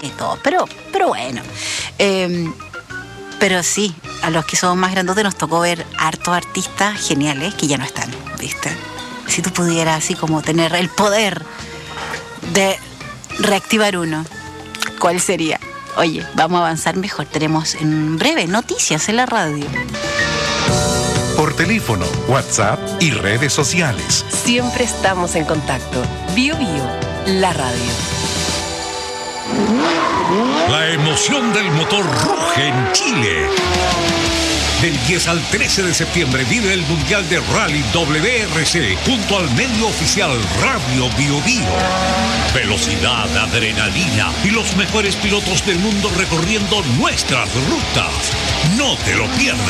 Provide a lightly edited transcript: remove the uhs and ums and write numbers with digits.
y todo. Pero bueno. Pero sí, a los que somos más grandotes nos tocó ver hartos artistas geniales que ya no están, ¿viste? Si tú pudieras así como tener el poder de reactivar uno, ¿cuál sería? Oye, vamos a avanzar mejor. Tenemos en breve noticias en la radio. Por teléfono, WhatsApp y redes sociales. Siempre estamos en contacto. Bio, la radio. La emoción del motor ruge en Chile. Del 10 al 13 de septiembre vive el Mundial de Rally WRC junto al medio oficial Radio Bio Bio. Velocidad, adrenalina y los mejores pilotos del mundo recorriendo nuestras rutas. No te lo pierdas.